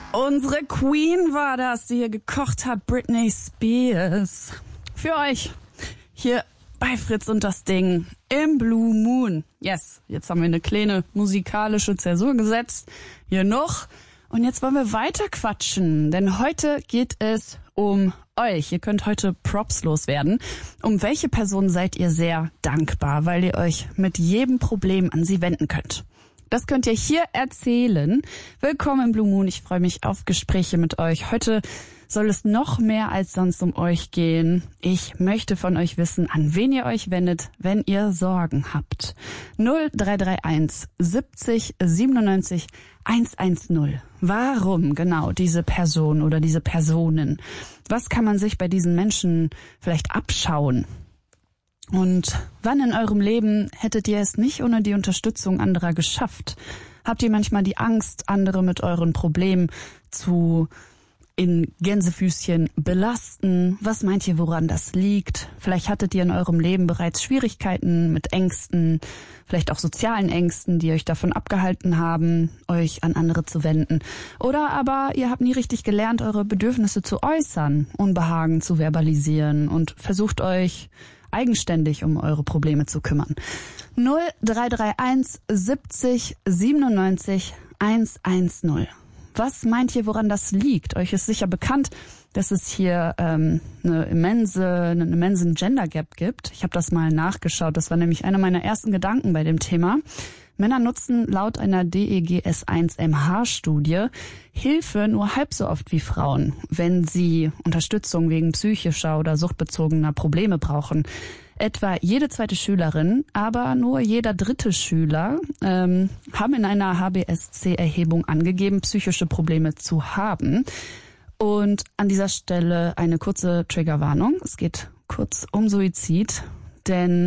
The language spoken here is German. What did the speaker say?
Unsere Queen war das, die hier gekocht hat, Britney Spears. Für euch hier bei Fritz und das Ding im Blue Moon. Yes, jetzt haben wir eine kleine musikalische Zäsur gesetzt. Hier noch. Und jetzt wollen wir weiter quatschen, denn heute geht es um euch. Ihr könnt heute Props loswerden. Um welche Person seid ihr sehr dankbar, weil ihr euch mit jedem Problem an sie wenden könnt? Das könnt ihr hier erzählen. Willkommen im Blue Moon. Ich freue mich auf Gespräche mit euch. Heute soll es noch mehr als sonst um euch gehen. Ich möchte von euch wissen, an wen ihr euch wendet, wenn ihr Sorgen habt. 0331 70 97 110. Warum genau diese Person oder diese Personen? Was kann man sich bei diesen Menschen vielleicht abschauen? Und wann in eurem Leben hättet ihr es nicht ohne die Unterstützung anderer geschafft? Habt ihr manchmal die Angst, andere mit euren Problemen zu in Gänsefüßchen belasten? Was meint ihr, woran das liegt? Vielleicht hattet ihr in eurem Leben bereits Schwierigkeiten mit Ängsten, vielleicht auch sozialen Ängsten, die euch davon abgehalten haben, euch an andere zu wenden. Oder aber ihr habt nie richtig gelernt, eure Bedürfnisse zu äußern, Unbehagen zu verbalisieren und versucht euch eigenständig um eure Probleme zu kümmern. 0331 70 97 110. Was meint ihr, woran das liegt? Euch ist sicher bekannt, dass es hier einen immensen Gender Gap gibt. Ich habe das mal nachgeschaut. Das war nämlich einer meiner ersten Gedanken bei dem Thema. Männer nutzen laut einer DEGS1-MH-Studie Hilfe nur halb so oft wie Frauen, wenn sie Unterstützung wegen psychischer oder suchtbezogener Probleme brauchen. Etwa jede zweite Schülerin, aber nur jeder dritte Schüler haben in einer HBSC-Erhebung angegeben, psychische Probleme zu haben. Und an dieser Stelle eine kurze Triggerwarnung. Es geht kurz um Suizid, denn